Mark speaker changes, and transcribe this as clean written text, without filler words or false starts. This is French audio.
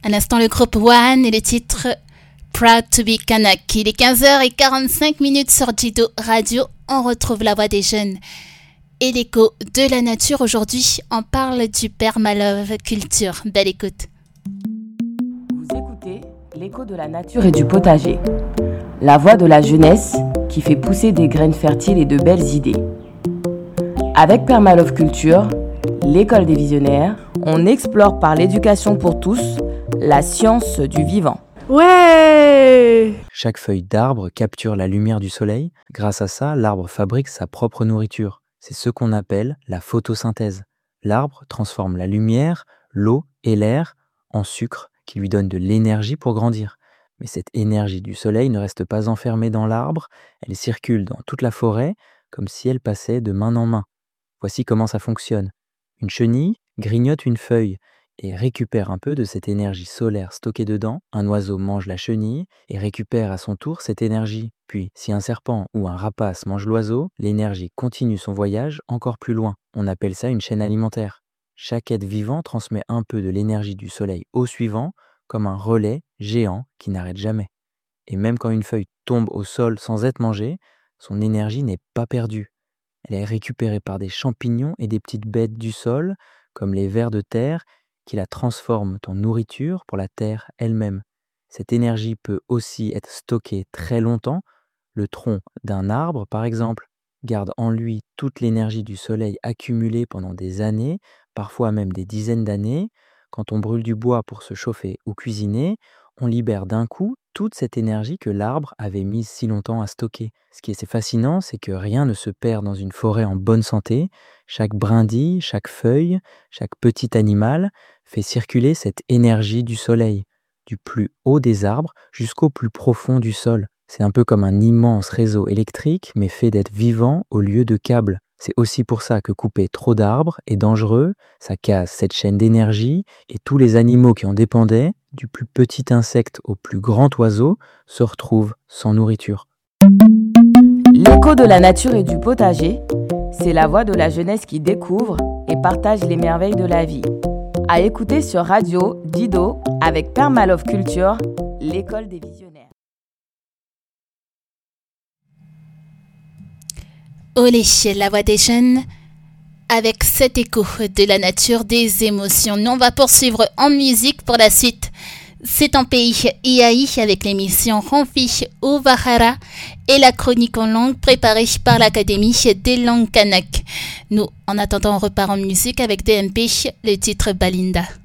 Speaker 1: À l'instant, le groupe One et le titre Proud to be Kanak. Il est 15h45 sur Jido Radio. On retrouve la voix des jeunes et l'écho de la nature. Aujourd'hui, on parle du permaculture. Belle écoute.
Speaker 2: Vous écoutez l'écho de la nature et du potager. La voix de la jeunesse qui fait pousser des graines fertiles et de belles idées. Avec Permaculture, l'école des visionnaires, on explore par l'éducation pour tous la science du vivant.
Speaker 3: Ouais!
Speaker 4: Chaque feuille d'arbre capture la lumière du soleil. Grâce à ça, l'arbre fabrique sa propre nourriture. C'est ce qu'on appelle la photosynthèse. L'arbre transforme la lumière, l'eau et l'air en sucre qui lui donne de l'énergie pour grandir. Mais cette énergie du soleil ne reste pas enfermée dans l'arbre, elle circule dans toute la forêt comme si elle passait de main en main. Voici comment ça fonctionne. Une chenille grignote une feuille et récupère un peu de cette énergie solaire stockée dedans. Un oiseau mange la chenille et récupère à son tour cette énergie. Puis, si un serpent ou un rapace mange l'oiseau, l'énergie continue son voyage encore plus loin. On appelle ça une chaîne alimentaire. Chaque être vivant transmet un peu de l'énergie du soleil au suivant, comme un relais géant qui n'arrête jamais. Et même quand une feuille tombe au sol sans être mangée, son énergie n'est pas perdue. Elle est récupérée par des champignons et des petites bêtes du sol, comme les vers de terre, qui la transforment en nourriture pour la terre elle-même. Cette énergie peut aussi être stockée très longtemps. Le tronc d'un arbre, par exemple, garde en lui toute l'énergie du soleil accumulée pendant des années, parfois même des dizaines d'années. Quand on brûle du bois pour se chauffer ou cuisiner, on libère d'un coup toute cette énergie que l'arbre avait mise si longtemps à stocker. Ce qui est assez fascinant, c'est que rien ne se perd dans une forêt en bonne santé. Chaque brindille, chaque feuille, chaque petit animal fait circuler cette énergie du soleil, du plus haut des arbres jusqu'au plus profond du sol. C'est un peu comme un immense réseau électrique, mais fait d'être vivant au lieu de câbles. C'est aussi pour ça que couper trop d'arbres est dangereux, ça casse cette chaîne d'énergie et tous les animaux qui en dépendaient, du plus petit insecte au plus grand oiseau, se retrouvent sans nourriture.
Speaker 2: L'écho de la nature et du potager, c'est la voix de la jeunesse qui découvre et partage les merveilles de la vie. À écouter sur Radio Dido avec Permaculture, l'école des visionnaires.
Speaker 1: Olé, la voix des jeunes, avec cet écho de la nature, des émotions. Nous, on va poursuivre en musique pour la suite. C'est en pays Iaï avec l'émission Ronfi Ouvahara et la chronique en langue préparée par l'Académie des langues kanak. Nous, en attendant, on repart en musique avec DMP, le titre Balinda.